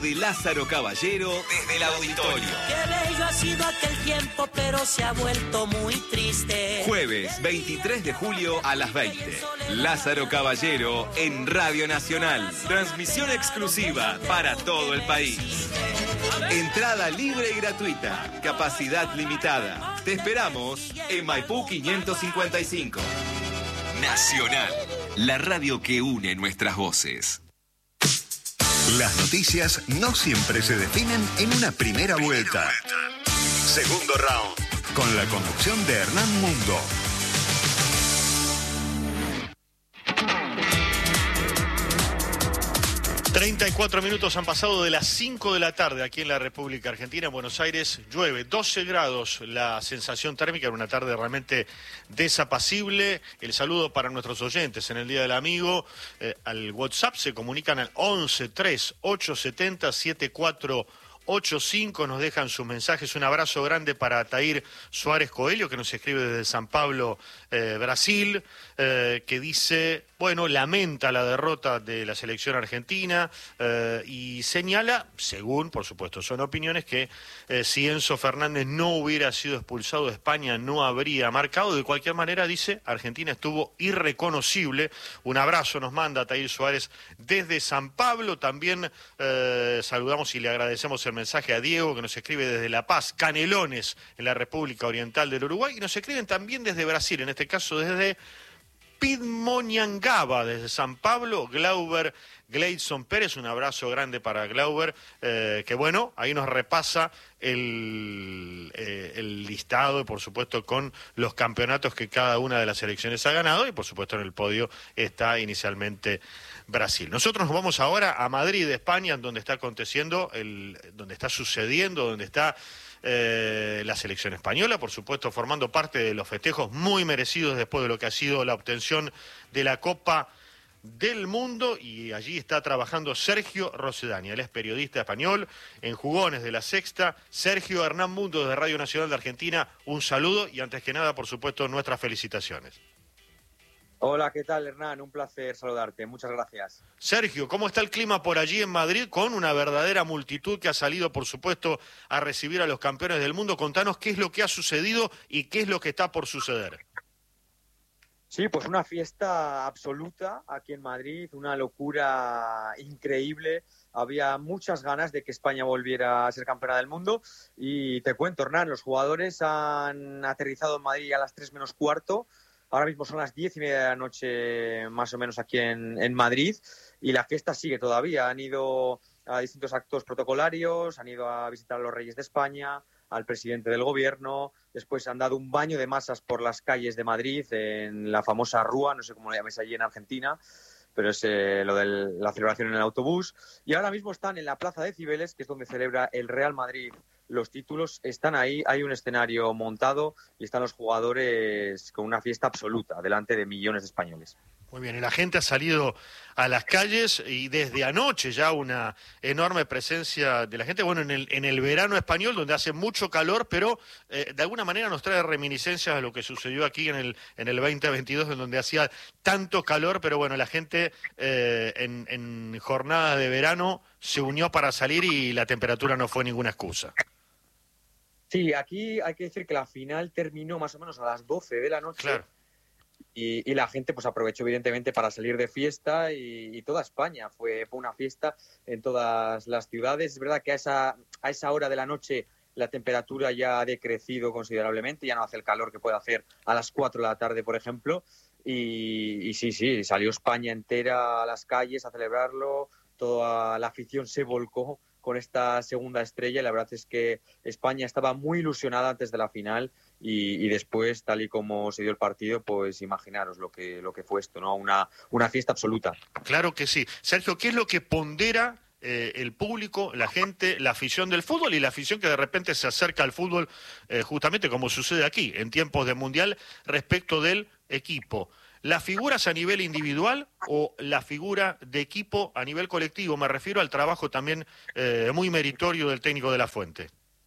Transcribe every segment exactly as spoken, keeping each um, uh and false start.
de Lázaro Caballero desde el auditorio. Qué bello ha sido aquel tiempo, pero se ha vuelto muy triste. Jueves veintitrés de julio a las veinte. Lázaro Caballero en Radio Nacional. Transmisión exclusiva para todo el país. Entrada libre y gratuita. Capacidad limitada. Te esperamos en Maipú quinientos cincuenta y cinco. Nacional, la radio que une nuestras voces. Las noticias no siempre se definen en una primera vuelta. Segundo round, con la conducción de Hernán Mundo. treinta y cuatro minutos han pasado de las cinco de la tarde aquí en la República Argentina. En Buenos Aires llueve, doce grados la sensación térmica, en una tarde realmente desapacible. El saludo para nuestros oyentes en el Día del Amigo. Eh, al WhatsApp se comunican al once tres ocho siete cero siete cuatro ocho cinco, nos dejan sus mensajes. Un abrazo grande para Atair Suárez Coelho, que nos escribe desde San Pablo, eh, Brasil, eh, que dice, bueno, lamenta la derrota de la selección argentina eh, y señala, según, por supuesto, son opiniones, que eh, si Enzo Fernández no hubiera sido expulsado de España no habría marcado. De cualquier manera, dice, Argentina estuvo irreconocible. Un abrazo nos manda Atair Suárez desde San Pablo. También eh, saludamos y le agradecemos el mensaje a Diego, que nos escribe desde La Paz, Canelones, en la República Oriental del Uruguay, y nos escriben también desde Brasil, en este caso desde Pidmoñangaba, desde San Pablo, Glauber Gleidson Pérez. Un abrazo grande para Glauber, eh, que bueno, ahí nos repasa el, eh, el listado, y por supuesto con los campeonatos que cada una de las selecciones ha ganado, y por supuesto en el podio está inicialmente Brasil. Nosotros nos vamos ahora a Madrid, España, donde está aconteciendo, el, donde está sucediendo, donde está eh, la selección española, por supuesto formando parte de los festejos muy merecidos después de lo que ha sido la obtención de la Copa del Mundo, y allí está trabajando Sergio Rosedani. Él es periodista español en Jugones de La Sexta. Sergio, Hernán Mundo de Radio Nacional de Argentina, un saludo y antes que nada, por supuesto, nuestras felicitaciones. Hola, ¿qué tal, Hernán? Un placer saludarte. Muchas gracias. Sergio, ¿cómo está el clima por allí en Madrid con una verdadera multitud que ha salido, por supuesto, a recibir a los campeones del mundo? Contanos qué es lo que ha sucedido y qué es lo que está por suceder. Sí, pues una fiesta absoluta aquí en Madrid, una locura increíble. Había muchas ganas de que España volviera a ser campeona del mundo. Y te cuento, Hernán, los jugadores han aterrizado en Madrid a las tres menos cuarto. Ahora mismo son las diez y media de la noche, más o menos, aquí en, en Madrid, y la fiesta sigue todavía. Han ido a distintos actos protocolarios, han ido a visitar a los reyes de España, al presidente del gobierno, después han dado un baño de masas por las calles de Madrid, en la famosa Rúa, no sé cómo lo llamáis allí en Argentina, pero es eh, lo de la celebración en el autobús. Y ahora mismo están en la Plaza de Cibeles, que es donde celebra el Real Madrid los títulos. Están ahí, hay un escenario montado y están los jugadores con una fiesta absoluta delante de millones de españoles. Muy bien, y la gente ha salido a las calles y desde anoche ya una enorme presencia de la gente, bueno, en el, en el verano español, donde hace mucho calor, pero eh, de alguna manera nos trae reminiscencias de lo que sucedió aquí en el, en el veinte veintidós, en donde hacía tanto calor, pero bueno, la gente eh, en, en jornada de verano se unió para salir y la temperatura no fue ninguna excusa. Sí, aquí hay que decir que la final terminó más o menos a las doce de la noche. Claro. Y, y la gente pues aprovechó evidentemente para salir de fiesta y, y toda España fue, fue una fiesta en todas las ciudades. Es verdad que a esa, a esa hora de la noche la temperatura ya ha decrecido considerablemente, ya no hace el calor que puede hacer a las cuatro de la tarde, por ejemplo. Y, y sí, sí, salió España entera a las calles a celebrarlo, toda la afición se volcó con esta segunda estrella, y la verdad es que España estaba muy ilusionada antes de la final y, y después, tal y como se dio el partido, pues imaginaros lo que, lo que fue esto, ¿no? Una, una fiesta absoluta. Claro que sí. Sergio, ¿qué es lo que pondera eh, el público, la gente, la afición del fútbol y la afición que de repente se acerca al fútbol, eh, justamente como sucede aquí, en tiempos de Mundial, respecto del equipo? ¿Las figuras a nivel individual o la figura de equipo a nivel colectivo? Me refiero al trabajo también eh, muy meritorio del técnico de la Fuente.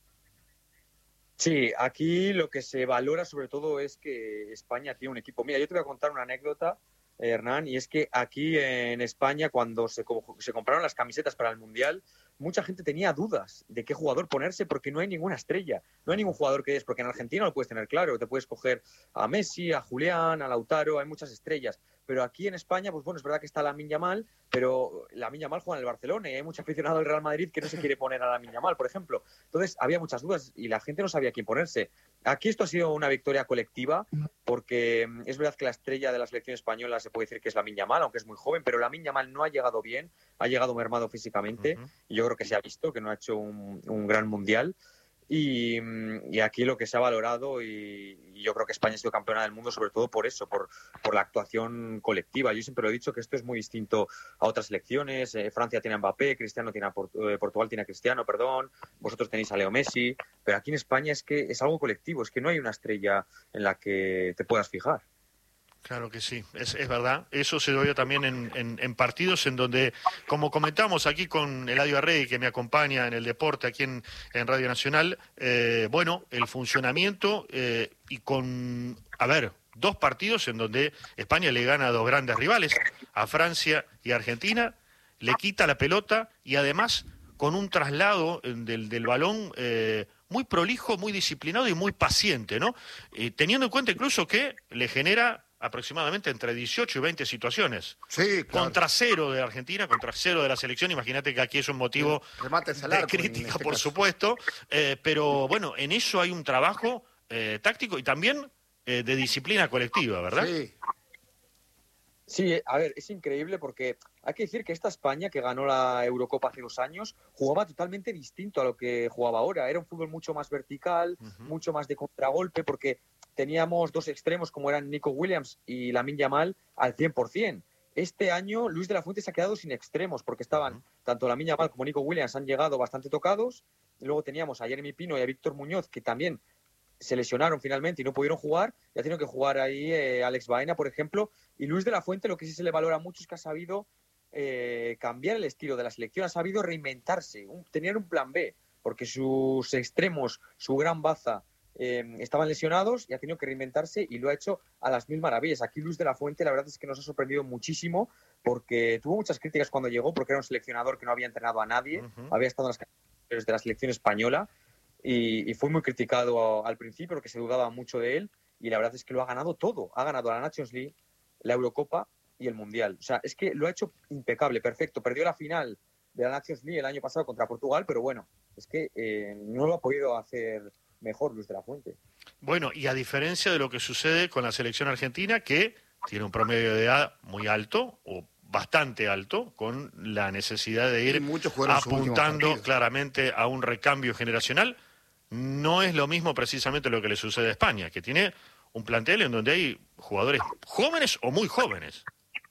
Sí, aquí lo que se valora sobre todo es que España tiene un equipo. Mira, yo te voy a contar una anécdota, eh, Hernán, y es que aquí en España, cuando se, se compraron las camisetas para el Mundial, mucha gente tenía dudas de qué jugador ponerse porque no hay ninguna estrella, no hay ningún jugador que es, porque en Argentina lo puedes tener claro, te puedes coger a Messi, a Julián, a Lautaro, hay muchas estrellas, pero aquí en España, pues bueno, es verdad que está Lamine Yamal, pero Lamine Yamal juega en el Barcelona y hay mucho aficionado del Real Madrid que no se quiere poner a Lamine Yamal, por ejemplo. Entonces había muchas dudas y la gente no sabía quién ponerse. Aquí esto ha sido una victoria colectiva porque es verdad que la estrella de la selección española se puede decir que es Lamine Yamal, aunque es muy joven, pero Lamine Yamal no ha llegado bien, ha llegado mermado físicamente uh-huh. y yo creo que se ha visto que no ha hecho un, un gran mundial. Y, y aquí lo que se ha valorado y, y yo creo que España ha sido campeona del mundo sobre todo por eso, por, por la actuación colectiva. Yo siempre lo he dicho que esto es muy distinto a otras selecciones. eh, Francia tiene a Mbappé, Cristiano tiene a Port- eh, Portugal tiene a Cristiano, perdón, vosotros tenéis a Leo Messi, pero aquí en España es que es algo colectivo, es que no hay una estrella en la que te puedas fijar. Claro que sí, es, es verdad. Eso se dio también en, en, en partidos en donde, como comentamos aquí con Eladio Arrey, que me acompaña en el deporte aquí en, en Radio Nacional, eh, bueno, el funcionamiento eh, y con, a ver, dos partidos en donde España le gana a dos grandes rivales, a Francia y a Argentina, le quita la pelota y además con un traslado del, del balón eh, muy prolijo, muy disciplinado y muy paciente, ¿no? Eh, teniendo en cuenta incluso que le genera aproximadamente entre dieciocho y veinte situaciones. Sí, claro. Contra cero de Argentina, contra cero de la selección. Imagínate que aquí es un motivo de arco, crítica, este por caso. supuesto. Eh, pero bueno, en eso hay un trabajo eh, táctico y también eh, de disciplina colectiva, ¿verdad? Sí. Sí, a ver, es increíble porque hay que decir que esta España que ganó la Eurocopa hace dos años jugaba totalmente distinto a lo que jugaba ahora. Era un fútbol mucho más vertical, uh-huh. mucho más de contragolpe, porque teníamos dos extremos como eran Nico Williams y Lamine Yamal al cien por ciento. Este año Luis de la Fuente se ha quedado sin extremos porque estaban, uh-huh. tanto Lamine Yamal como Nico Williams han llegado bastante tocados. Y luego teníamos a Jeremy Pino y a Víctor Muñoz que también se lesionaron finalmente y no pudieron jugar, y ha tenido que jugar ahí eh, Alex Baena, por ejemplo, y Luis de la Fuente lo que sí se le valora mucho es que ha sabido eh, cambiar el estilo de la selección, ha sabido reinventarse, un, tener un plan B, porque sus extremos, su gran baza, eh, estaban lesionados y ha tenido que reinventarse y lo ha hecho a las mil maravillas. Aquí Luis de la Fuente la verdad es que nos ha sorprendido muchísimo porque tuvo muchas críticas cuando llegó, porque era un seleccionador que no había entrenado a nadie, uh-huh. había estado en las categorías de la selección española, Y, y fue muy criticado al principio porque se dudaba mucho de él y la verdad es que lo ha ganado todo. Ha ganado la Nations League, la Eurocopa y el Mundial. O sea, es que lo ha hecho impecable, perfecto. Perdió la final de la Nations League el año pasado contra Portugal, pero bueno, es que eh, no lo ha podido hacer mejor Luis de la Fuente. Bueno, y a diferencia de lo que sucede con la selección argentina, que tiene un promedio de edad muy alto, o bastante alto, con la necesidad de ir apuntando claramente a un recambio generacional, no es lo mismo precisamente lo que le sucede a España, que tiene un plantel en donde hay jugadores jóvenes o muy jóvenes.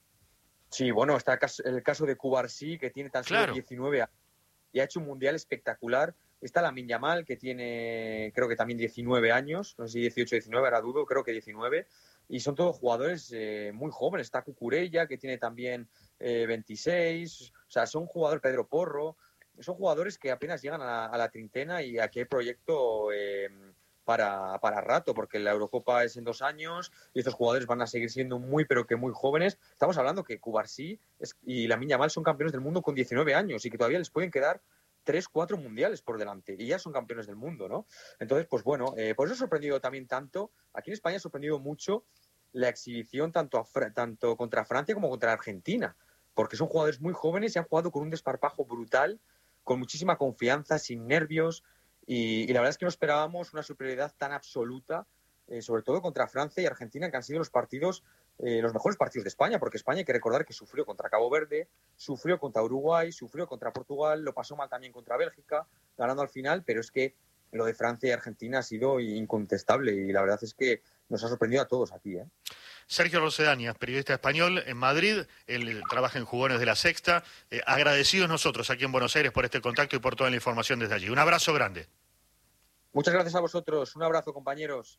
Sí, bueno, está el caso de Cubarsí, que tiene tan solo claro. diecinueve años y ha hecho un mundial espectacular. Está Lamine Yamal, que tiene, creo que también diecinueve años, no sé si dieciocho, diecinueve, ahora dudo, creo que diecinueve. Y son todos jugadores eh, muy jóvenes. Está Cucurella, que tiene también eh, veintiséis. O sea, son jugadores, Pedro Porro, son jugadores que apenas llegan a la, a la treintena y aquí hay proyecto eh, para, para rato, porque la Eurocopa es en dos años y estos jugadores van a seguir siendo muy, pero que muy jóvenes. Estamos hablando que Cubarsí es, y Lamine Yamal son campeones del mundo con diecinueve años y que todavía les pueden quedar tres, cuatro mundiales por delante y ya son campeones del mundo, ¿no? Entonces, pues bueno, eh, por eso ha sorprendido también tanto. Aquí en España ha sorprendido mucho la exhibición tanto, a Fra- tanto contra Francia como contra Argentina, porque son jugadores muy jóvenes y han jugado con un desparpajo brutal, con muchísima confianza, sin nervios, y, y la verdad es que no esperábamos una superioridad tan absoluta, eh, sobre todo contra Francia y Argentina, que han sido los partidos, eh, los mejores partidos de España, porque España hay que recordar que sufrió contra Cabo Verde, sufrió contra Uruguay, sufrió contra Portugal, lo pasó mal también contra Bélgica, ganando al final, pero es que lo de Francia y Argentina ha sido incontestable y la verdad es que nos ha sorprendido a todos aquí, ¿eh? Sergio Rosedania, periodista español en Madrid, él trabaja en Jugones de la Sexta. Eh, agradecidos nosotros aquí en Buenos Aires por este contacto y por toda la información desde allí. Un abrazo grande. Muchas gracias a vosotros. Un abrazo, compañeros.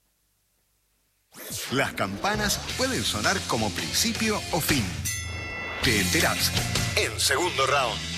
Las campanas pueden sonar como principio o fin. Te enterás en Segundo Round.